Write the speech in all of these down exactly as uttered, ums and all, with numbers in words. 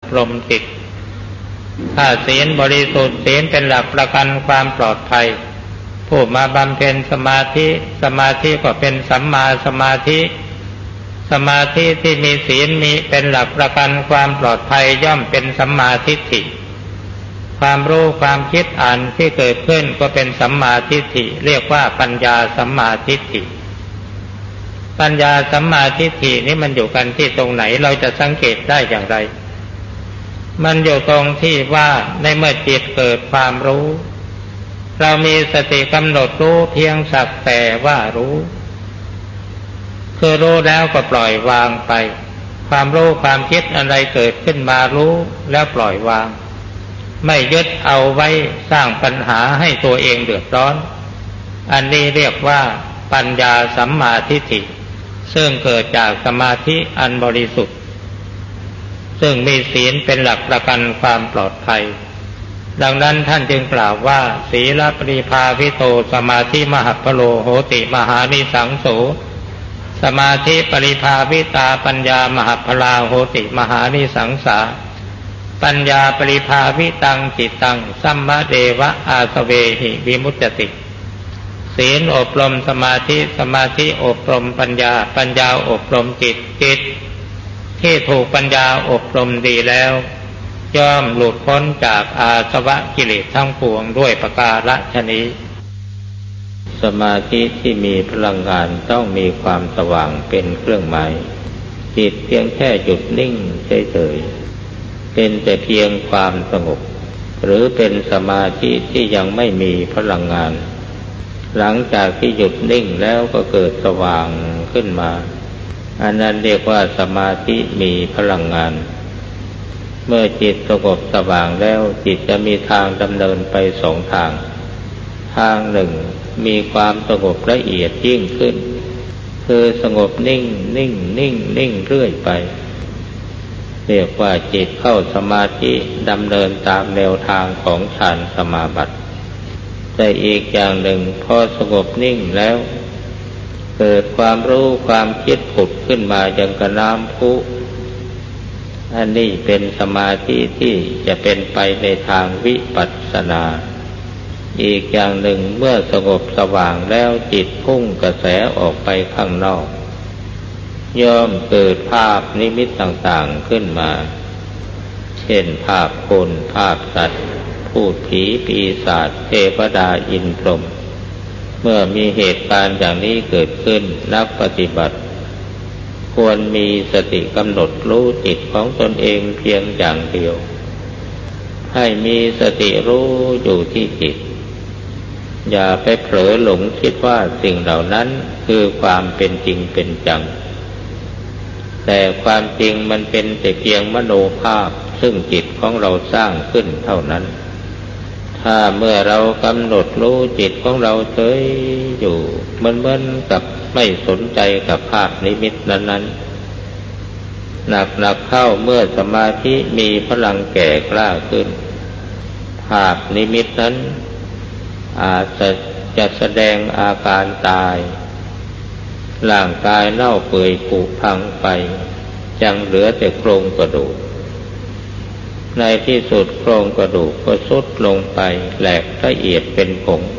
รมจิตถ้าศีลบริสุทธิ์ศีลเป็นหลักประกันความปลอดภัยผู้มาบำเพ็ญสมาธิสมาธิก็เป็นสัมมาสมาธิสมาธิที่มีศีลมีเป็นหลักประกันความปลอดภัยย่อมเป็นสัมมาทิฏฐิความรู้ความคิดอ่านที่เกิดขึ้นก็เป็นสัมมาทิฏฐิเรียกว่าปัญญาสัมมาทิฏฐิปัญญาสัมมาทิฏฐินี้มันอยู่กันที่ตรงไหนเราจะสังเกตได้อย่างไรมันอยู่ตรงที่ว่าในเมื่อจิตเกิดความรู้เรามีสติกำหนดรู้เพียงสักแต่ว่ารู้คือรู้แล้วก็ปล่อยวางไปความรู้ความคิดอะไรเกิดขึ้นมารู้แล้วปล่อยวางไม่ยึดเอาไว้สร้างปัญหาให้ตัวเองเดือดร้อนอันนี้เรียกว่าปัญญาสัมมาทิฏฐิซึ่งเกิดจากสมาธิอันบริสุทธิ์ซึ่งมีศีลเป็นหลักประกันความปลอดภัยดังนั้นท่านจึงกล่าวว่าศีลปริภาวิโตสมาธิมหัพพโลโหติมหานิสังโสสมาธิปริภาวิตาปัญญามหัพพลาโหติมหานิสังสาปัญญาปริภาวิตังจิตตังสัมมาเดวะอาสเวหิวิมุตติศีลอบรมสมาธิสมาธิอบรมปัญญาปัญญาอบรมจิตจิตที่ถูกปัญญาอบรมดีแล้วย่อมหลุดพ้นจากอาสวะกิเลสทั้งปวงด้วยประการฉะนี้สมาธิที่มีพลังงานต้องมีความสว่างเป็นเครื่องหมายจิตเพียงแค่หยุดนิ่งเฉยๆเป็นแต่เพียงความสงบหรือเป็นสมาธิที่ยังไม่มีพลังงานหลังจากที่หยุดนิ่งแล้วก็เกิดสว่างขึ้นมาอันนั้นเรียกว่าสมาธิมีพลังงานเมื่อจิตสงบสว่างแล้วจิตจะมีทางดำเนินไปสองทางทางหนึ่งมีความสงบละเอียดยิ่งขึ้นคือสงบนิ่งนิ่งนิ่งนิ่งเรื่อยไปเรียกว่าจิตเข้าสมาธิดำเนินตามแนวทางของฌานสมาบัติแต่อีกอย่างหนึ่งพอสงบนิ่งแล้วเกิดความรู้ความคิดผุดขึ้นมาอย่างกระน้ำพุอันนี้เป็นสมาธิที่จะเป็นไปในทางวิปัสสนาอีกอย่างหนึ่งเมื่อสงบสว่างแล้วจิตพุ่งกระแสออกไปข้างนอกย่อมเกิดภาพนิมิตต่างๆขึ้นมาเช่นภาพคนภาพสัตว์พูดผีปีศาจเทวดาอินทร์พรหมเมื่อมีเหตุการณ์อย่างนี้เกิดขึ้นนักปฏิบัติควรมีสติกำหนดรู้จิตของตนเองเพียงอย่างเดียวให้มีสติรู้อยู่ที่จิตอย่าไปเผลอหลงคิดว่าสิ่งเหล่านั้นคือความเป็นจริงเป็นจังแต่ความจริงมันเป็นแต่เพียงมโนภาพซึ่งจิตของเราสร้างขึ้นเท่านั้นถ้าเมื่อเรากำหนดรู้จิตของเราเฉยอยู่มันเหมือนกับไม่สนใจกับภาพนิมิตนั้นๆหนักๆเข้าเมื่อสมาธิมีพลังแก่กล้าขึ้นภาพนิมิตนั้นอาจจะจะแสดงอาการตายร่างกายเน่าเปื่อยผุพังไปยังเหลือแต่โครงกระดูกในที่สุดโครงกระดูกก็ทรุดลงไปแหลกละเอียดเป็นผง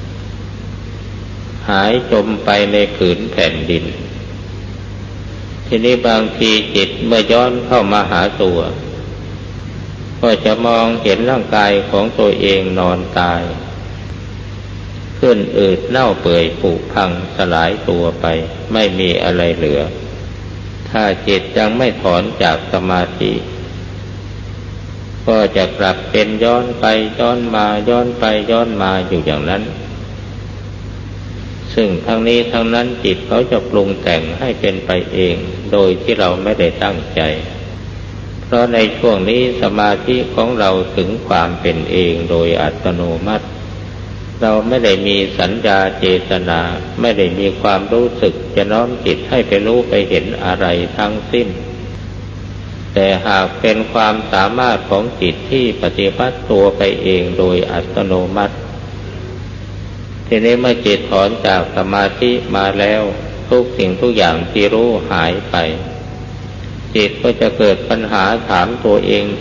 หายจมไปในผืนแผ่นดินทีนี้บางทีจิตเมื่อย้อนเข้ามาหาตัวก็จะมองเห็นร่างกายของตัวเองนอนตายขึ้นอืดเน่าเปื่อยผุพังสลายตัวไปไม่มีอะไรเหลือถ้าจิตยังไม่ถอนจากสมาธิก็จะกลับเป็นย้อนไปย้อนมาย้อนไปย้อนมาอยู่อย่างนั้นซึ่งทั้งนี้ทั้งนั้นจิตเขาจะปรุงแต่งให้เป็นไปเองโดยที่เราไม่ได้ตั้งใจเพราะในช่วงนี้สมาธิของเราถึงความเป็นเองโดยอัตโนมัติเราไม่ได้มีสัญญาเจตนาไม่ได้มีความรู้สึกจะน้อมจิตให้ไปรู้ไปเห็นอะไรทั้งสิ้นแต่หากเป็นความสามารถของจิตที่ปฏิบัติตัวไปเองโดยอัตโนมัติทีนี้เมื่อจิตถอนจากสมาธิมาแล้วทุกสิ่งทุกอย่างที่รู้หายไปจิตก็จะเกิดปัญหาถามตัวเอง